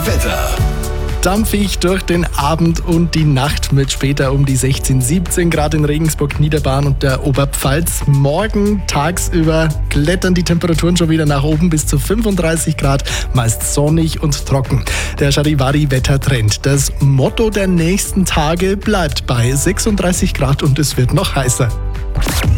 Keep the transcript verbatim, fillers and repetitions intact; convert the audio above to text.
Wetter. Dampfig durch den Abend und die Nacht mit später um die sechzehn, siebzehn Grad in Regensburg, Niederbayern und der Oberpfalz. Morgen tagsüber klettern die Temperaturen schon wieder nach oben bis zu fünfunddreißig Grad, meist sonnig und trocken. Der Charivari-Wettertrend. Das Motto der nächsten Tage bleibt bei sechsunddreißig Grad und es wird noch heißer.